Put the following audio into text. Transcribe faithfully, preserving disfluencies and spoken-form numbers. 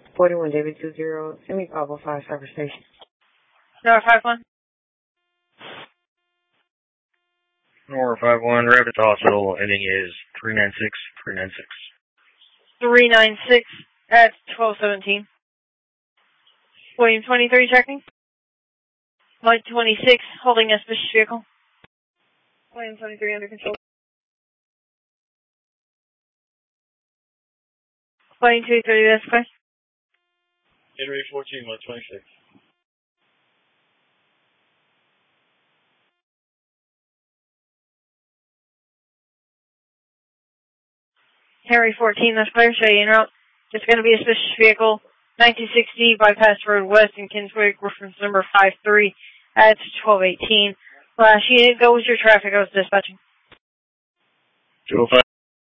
forty-one David two zero, send me five oh five Cyber Station. Nora five one. Nora five one, Rapids Hospital, ending is three nine six, three nine six. three nine six at twelve seventeen. William twenty-three checking. Light twenty-six, holding a suspicious vehicle. William twenty-three under control. William two thirty, that's clear. Henry fourteen, Light twenty-six. Henry fourteen, that's clear. Show you en route. It's going to be a suspicious vehicle. nineteen sixty, bypass road west in Kinswick, reference number five three at twelve eighteen. Last unit, go with your traffic. I was dispatching. two oh five